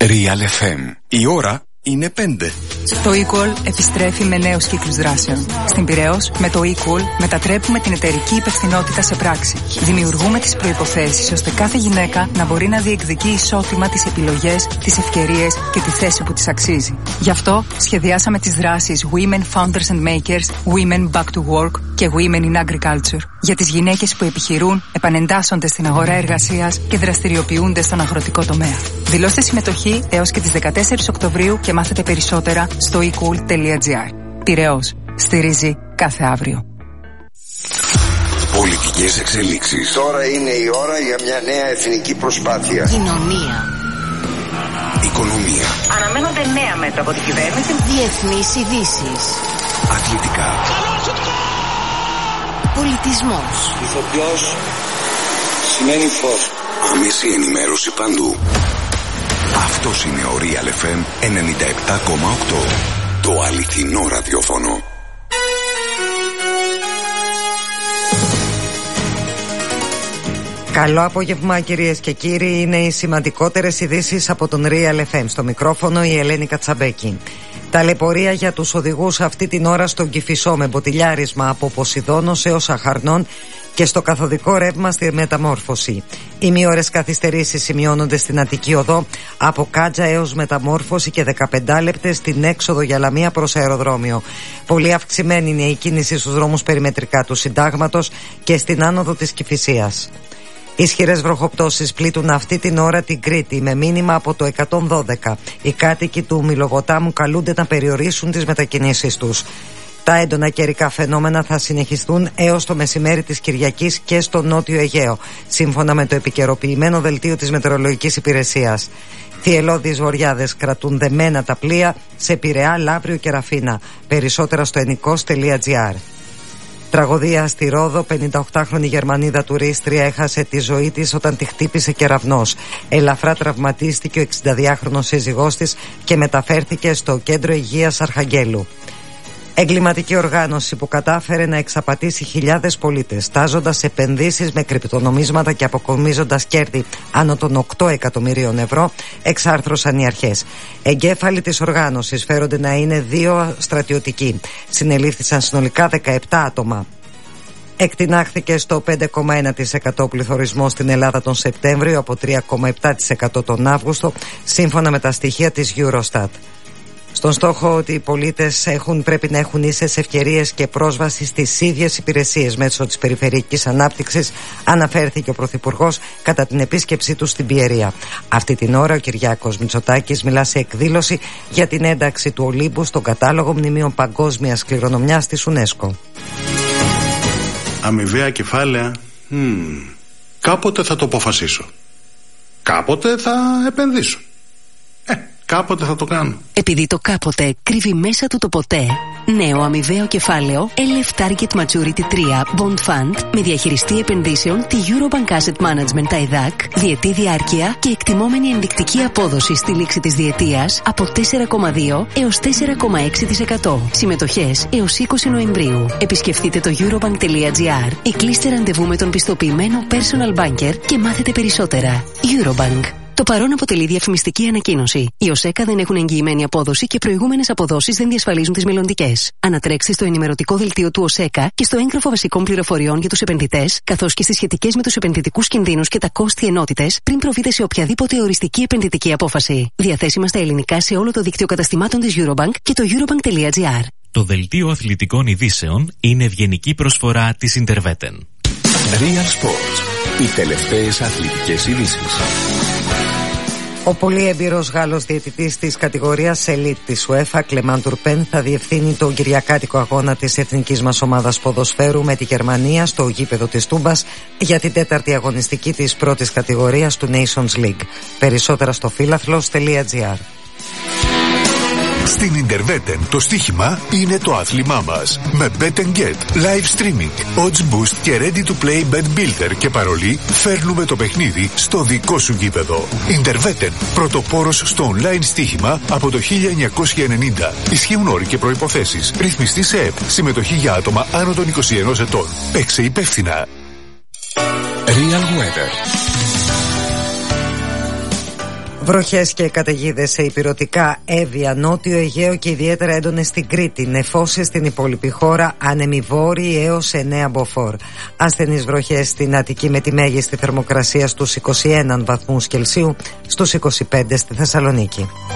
Real FM. Η ώρα είναι 5. Το eCall επιστρέφει με νέους κύκλους δράσεων. Στην Πειραιώς, με το eCall μετατρέπουμε την εταιρική υπευθυνότητα σε πράξη. Δημιουργούμε τις προϋποθέσεις ώστε κάθε γυναίκα να μπορεί να διεκδικεί ισότιμα τις επιλογές, τις ευκαιρίες και τη θέση που της αξίζει. Γι' αυτό σχεδιάσαμε τις δράσεις Women Founders and Makers, Women Back to Work και Women in Agriculture. Για τις gυναίκες που επιχειρούν, επανεντάσσονται στην αγορά εργασίας και δραστηριοποιούνται στον αγροτικό τομέα. Δηλώστε συμμετοχή έως και τις 14 Οκτωβρίου και μάθετε περισσότερα στο ecool.gr. Πειραιώς. Στηρίζει κάθε αύριο. Πολιτικές εξελίξεις. Τώρα είναι η ώρα για μια νέα εθνική προσπάθεια. Κοινωνία. Οικονομία. Αναμένονται νέα μέτρα από την κυβέρνηση. Διεθνείς ειδήσεις. Αθλητικά. Πολιτισμός. Ηθοποιός σημαίνει φως. Άμεση ενημέρωση παντού. Αυτός είναι ο Real FM 97,8. Το αληθινό ραδιόφωνο. Καλό απόγευμα κυρίες και κύριοι. Είναι οι σημαντικότερες ειδήσεις από τον Real FM. Στο μικρόφωνο η Ελένη Κατσαμπέκη. Ταλαιπωρία για τους οδηγούς αυτή την ώρα στον Κηφισό, με μποτιλιάρισμα από Ποσειδώνος έως Αχαρνών και στο καθοδικό ρεύμα στη Μεταμόρφωση. Ημιώρες καθυστερήσεις σημειώνονται στην Αττική Οδό από Κάτζα έως Μεταμόρφωση και 15 λεπτές στην έξοδο για Λαμία προς αεροδρόμιο. Πολύ αυξημένη είναι η κίνηση στους δρόμους περιμετρικά του Συντάγματος και στην άνοδο της Κηφισίας. Ισχυρές βροχοπτώσεις πλήττουν αυτή την ώρα την Κρήτη με μήνυμα από το 112. Οι κάτοικοι του Μιλοβοτάμου καλούνται να περιορίσουν τις μετακινήσεις τους. Τα έντονα καιρικά φαινόμενα θα συνεχιστούν έως το μεσημέρι της Κυριακής και στο Νότιο Αιγαίο, σύμφωνα με το επικαιροποιημένο δελτίο της Μετεωρολογικής Υπηρεσίας. Θυελλώδεις βοριάδες κρατούν δεμένα τα πλοία σε Πειραιά, Λαύριο και Ραφίνα. Περισσότερα στο ενικός.gr. Τραγωδία στη Ρόδο, 58χρονη Γερμανίδα τουρίστρια έχασε τη ζωή της όταν τη χτύπησε κεραυνός. Ελαφρά τραυματίστηκε ο 62χρονος σύζυγός της και μεταφέρθηκε στο Κέντρο Υγείας Αρχαγγέλου. Εγκληματική οργάνωση που κατάφερε να εξαπατήσει χιλιάδες πολίτες, τάζοντας επενδύσεις με κρυπτονομίσματα και αποκομίζοντας κέρδη άνω των 8 εκατομμυρίων ευρώ, εξάρθρωσαν οι αρχές. Εγκέφαλοι της οργάνωσης φέρονται να είναι 2 στρατιωτικοί. Συνελήφθησαν συνολικά 17 άτομα. Εκτινάχθηκε στο 5,1% πληθωρισμό στην Ελλάδα τον Σεπτέμβριο από 3,7% τον Αύγουστο, σύμφωνα με τα στοιχεία της Eurostat. Στον στόχο ότι οι πολίτες πρέπει να έχουν ίσες ευκαιρίες και πρόσβαση στις ίδιες υπηρεσίες μέσω της περιφερειακής ανάπτυξης, αναφέρθηκε ο Πρωθυπουργός κατά την επίσκεψή του στην Πιερία. Αυτή την ώρα ο Κυριάκος Μητσοτάκης μιλά σε εκδήλωση για την ένταξη του Ολύμπου στον κατάλογο μνημείων παγκόσμιας κληρονομιάς της UNESCO. Αμοιβαία κεφάλαια. Κάποτε θα το αποφασίσω. Κάποτε θα επενδύσω. Κάποτε θα το κάνω. Επειδή το κάποτε κρύβει μέσα του το ποτέ. Νέο αμοιβαίο κεφάλαιο LF Target Maturity 3 Bond Fund με διαχειριστή επενδύσεων τη Eurobank Asset Management TAIDAC, διετή διάρκεια και εκτιμόμενη ενδεικτική απόδοση στη λήξη της διετίας από 4,2 έως 4,6%. Συμμετοχές έως 20 Νοεμβρίου. Επισκεφτείτε το eurobank.gr ή κλείστε ραντεβού με τον πιστοποιημένο personal banker και μάθετε περισσότερα. Eurobank. Το παρόν αποτελεί διαφημιστική ανακοίνωση. Οι ΟΣΕΚΑ δεν έχουν εγγυημένη απόδοση και προηγούμενες αποδόσεις δεν διασφαλίζουν τις μελλοντικές. Ανατρέξτε στο ενημερωτικό δελτίο του ΟΣΕΚΑ και στο έγγραφο βασικών πληροφοριών για τους επενδυτές, καθώς και στις σχετικές με τους επενδυτικούς κινδύνους και τα κόστη ενότητες, πριν προβείτε σε οποιαδήποτε οριστική επενδυτική απόφαση. Διαθέσιμα στα ελληνικά σε όλο το δίκτυο καταστημάτων της Eurobank και το eurobank.gr. Το δελτίο αθλητικών ειδήσεων είναι ευγενική προσφορά της Interveten. Real Sports. Οι τελευταίες αθλητικές ειδήσεις. Ο πολύ έμπειρος Γάλλος διαιτητής της κατηγορίας Elite της UEFA, Κλεμάν Τουρπέν, θα διευθύνει τον κυριακάτικο αγώνα της εθνικής μας ομάδας ποδοσφαίρου με τη Γερμανία στο γήπεδο της Τούμπας για την 4η αγωνιστική της πρώτης κατηγορίας του Nations League. Περισσότερα στο φίλαθλος.gr. Στην Interveten το στοίχημα είναι το άθλημά μας. Με Bet & Get, live streaming, odds boost και ready to play bet builder και παρολί, φέρνουμε το παιχνίδι στο δικό σου γήπεδο. Interveten, πρωτοπόρος στο online στοίχημα από το 1990. Ισχύουν όροι και προϋποθέσεις. Ρυθμιστή σε ΕΠ. Συμμετοχή για άτομα άνω των 21 ετών. Παίξε υπεύθυνα. Real Weather. Βροχές και καταιγίδες σε ηπειρωτικά, Εύβοια, Νότιο Αιγαίο και ιδιαίτερα έντονες στην Κρήτη. Νεφώσεις στην υπόλοιπη χώρα, άνεμοι βόρειοι έως 9 μποφόρ. Ασθενείς βροχές στην Αττική με τη μέγιστη θερμοκρασία στους 21 βαθμούς Κελσίου, στους 25 στη Θεσσαλονίκη.